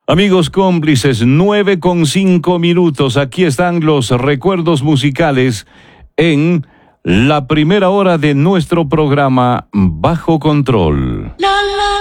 Amigos cómplices, 9:05. Aquí están los recuerdos musicales en la primera hora de nuestro programa Bajo Control.